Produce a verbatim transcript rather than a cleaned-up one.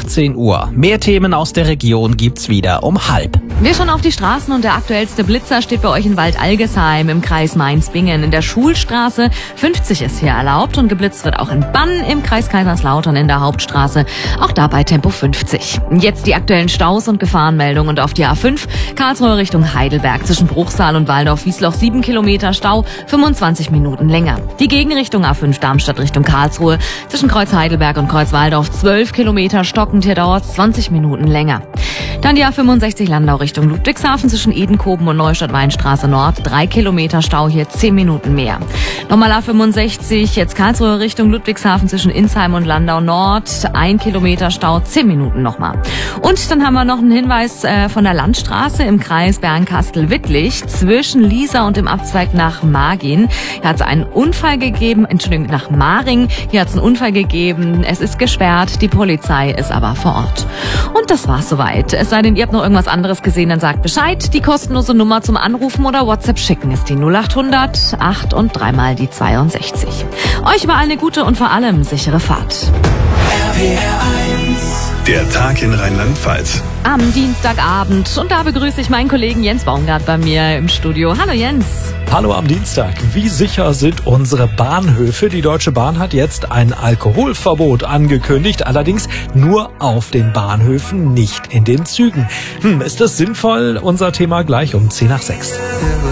achtzehn Uhr. Mehr Themen aus der Region gibt's wieder um halb. Wir schauen auf die Straßen und der aktuellste Blitzer steht bei euch in Waldalgesheim im Kreis Mainz-Bingen. In der Schulstraße fünfzig ist hier erlaubt und geblitzt wird auch in Bann im Kreis Kaiserslautern in der Hauptstraße. Auch dabei Tempo fünfzig. Jetzt die aktuellen Staus und Gefahrenmeldungen und auf die A fünf Karlsruhe Richtung Heidelberg zwischen Bruchsal und Waldorf-Wiesloch sieben Kilometer Stau, fünfundzwanzig Minuten länger. Die Gegenrichtung A fünf Darmstadt Richtung Karlsruhe zwischen Kreuz Heidelberg und Kreuz Waldorf zwölf Kilometer stockend, hier dauert es zwanzig Minuten länger. Dann die A fünfundsechzig Landau Richtung Ludwigshafen zwischen Edenkoben und Neustadt-Weinstraße Nord. Drei Kilometer Stau, hier zehn Minuten mehr. Nochmal A fünfundsechzig, jetzt Karlsruhe Richtung Ludwigshafen zwischen Insheim und Landau Nord. Ein Kilometer Stau, zehn Minuten nochmal. Und dann haben wir noch einen Hinweis äh, von der Landstraße im Kreis Bernkastel-Wittlich zwischen Liesa und dem Abzweig nach Margin. Hier hat es einen Unfall gegeben, Entschuldigung, nach Maring. Hier hat es einen Unfall gegeben. Es ist gesperrt, die Polizei ist aber vor Ort. Und das war's soweit. Es sei denn, ihr habt noch irgendwas anderes gesehen, dann sagt Bescheid. Die kostenlose Nummer zum Anrufen oder WhatsApp schicken ist die null achthundert acht und dreimal die zweiundsechzig. Euch überall eine gute und vor allem sichere Fahrt. R P R eins. Der Tag in Rheinland-Pfalz. Am Dienstagabend. Und da begrüße ich meinen Kollegen Jens Baumgart bei mir im Studio. Hallo Jens. Hallo am Dienstag. Wie sicher sind unsere Bahnhöfe? Die Deutsche Bahn hat jetzt ein Alkoholverbot angekündigt, allerdings nur auf den Bahnhöfen, nicht in den Zügen. Hm, ist das sinnvoll? Unser Thema gleich um zehn nach sechs.